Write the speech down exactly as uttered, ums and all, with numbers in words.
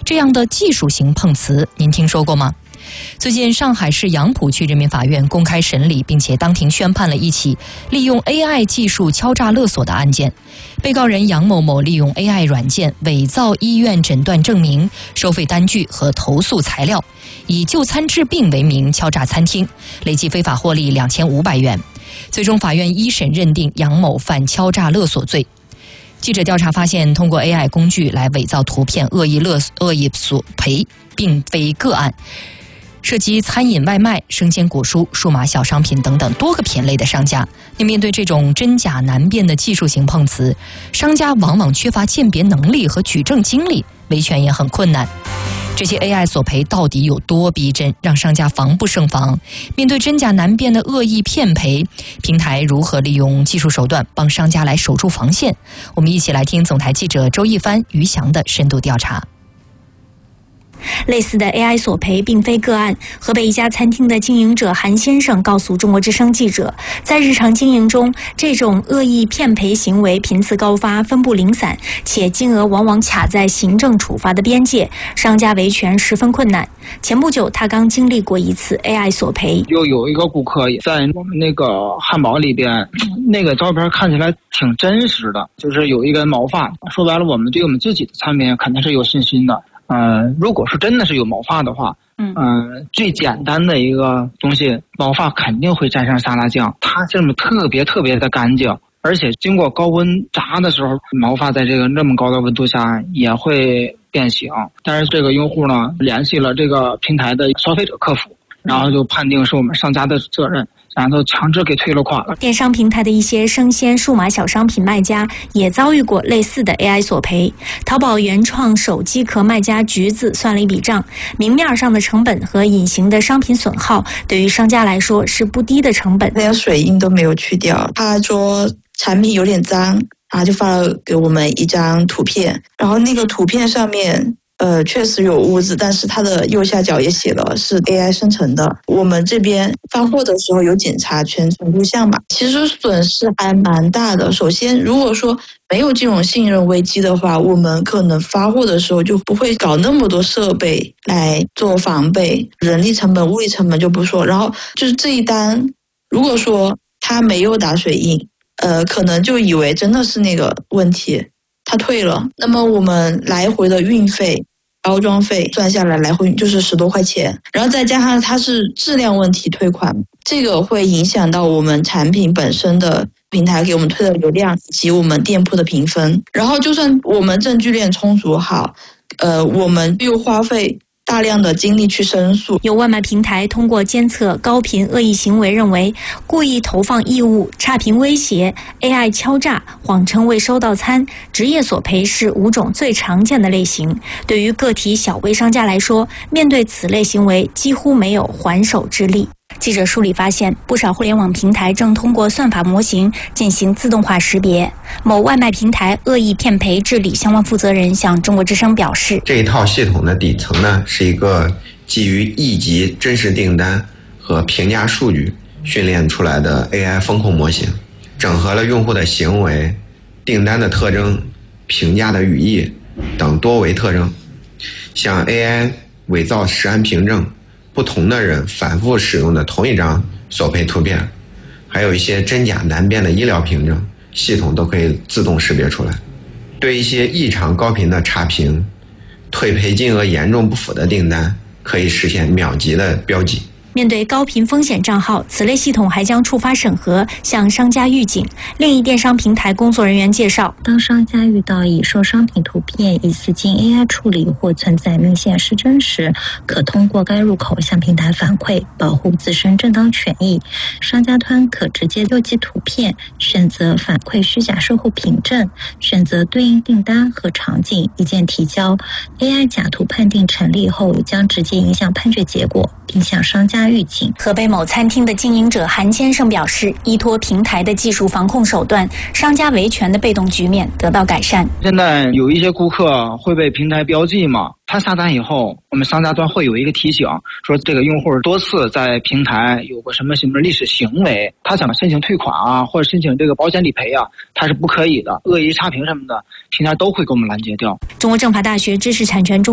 这样的技术型碰瓷，您听说过吗？最近，上海市杨浦区人民法院公开审理并且当庭宣判了一起利用 A I 技术敲诈勒索的案件。被告人杨某某利用 A I 软件伪造医院诊断证明、收费单据和投诉材料，以就餐治病为名敲诈餐厅，累计非法获利两千五百元。最终，法院一审认定杨某犯敲诈勒索罪。记者调查发现，通过 A I 工具来伪造图片、恶意勒恶意索赔，并非个案。涉及餐饮外卖、生鲜果蔬、数码小商品等等多个品类的商家。那面对这种真假难辨的技术型碰瓷，商家往往缺乏鉴别能力和举证经历，维权也很困难。这些 A I 索赔到底有多逼真，让商家防不胜防？面对真假难辨的恶意骗赔，平台如何利用技术手段帮商家来守住防线？我们一起来听总台记者周一帆、于翔的深度调查。 类似的 A I 索赔并非个案。河北一家餐厅的经营者韩先生告诉中国之声记者，在日常经营中，这种恶意骗赔行为频次高发、分布零散，且金额往往卡在行政处罚的边界，商家维权十分困难。前不久，他刚经历过一次 A I 索赔。 就有一个顾客在我们那个汉堡里边，那个照片看起来挺真实的，就是有一根毛发。说白了，我们对我们自己的产品肯定是有信心的。呃，如果是真的是有毛发的话，嗯、呃，最简单的一个东西，毛发肯定会沾上沙拉酱，它这么特别特别的干净，而且经过高温炸的时候，毛发在这个那么高的温度下也会变形。但是这个用户呢，联系了这个平台的消费者客服，然后就判定是我们商家的责任，然后强制给退了款了。 电商平台的一些生鲜、数码小商品卖家也遭遇过类似的 A I 索赔。淘宝原创手机壳卖家橘子算了一笔账，明面上的成本和隐形的商品损耗，对于商家来说是不低的成本。 连水印都没有去掉，他说产品有点脏，然后就发了给我们一张图片，然后那个图片上面呃，确实有污渍，但是它的右下角也写了是 A I 生成的。我们这边发货的时候有检查全程录像嘛，其实损失还蛮大的。首先，如果说没有这种信任危机的话，我们可能发货的时候就不会搞那么多设备来做防备，人力成本、物力成本就不说。然后就是这一单，如果说他没有打水印，呃，可能就以为真的是那个问题。他退了，那么我们来回的运费、包装费算下来，来回就是十多块钱，然后再加上它是质量问题退款，这个会影响到我们产品本身的平台给我们推的流量以及我们店铺的评分。然后就算我们证据链充足好，呃，我们又花费大量的精力去申诉。 有外卖平台通过监测高频恶意行为，认为故意投放异物、差评威胁、A I 敲诈、谎称未收到餐、职业索赔是五种最常见的类型。对于个体小微商家来说，面对此类行为几乎没有还手之力。记者梳理发现，不少互联网平台正通过算法模型进行自动化识别。某外卖平台恶意骗赔治理相关负责人向中国之声表示， 这一套系统的底层呢，是一个基于亿级真实订单和评价数据训练出来的 A I 风控模型，整合了用户的行为、订单的特征、评价的语义等多维特征，像 A I 伪造实案凭证，不同的人反复使用的同一张索赔图片，还有一些真假难辨的医疗凭证，系统都可以自动识别出来。对一些异常高频的差评、退赔金额严重不符的订单，可以实现秒级的标记。 面对高频风险账号，此类系统还将触发审核，向商家预警。另一电商平台工作人员介绍， 当商家遇到已售商品图片疑似经 A I 处理或存在明显失真时，可通过该入口向平台反馈，保护自身正当权益。商家端可直接邮寄图片，选择反馈虚假售后凭证，选择对应订单和场景，一键提交。A I 假图判定成立后，将直接影响判决结果，并向商家预警。 河北某餐厅的经营者韩先生表示，依托平台的技术防控手段，商家维权的被动局面得到改善。 现在有一些顾客会被平台标记嘛，他下单以后，我们商家端会有一个提醒，说这个用户多次在平台有过什么什么历史行为，他想申请退款啊，或者申请这个保险理赔啊，他是不可以的，恶意差评什么的，平台都会给我们拦截掉。 中国政法大学知识产权中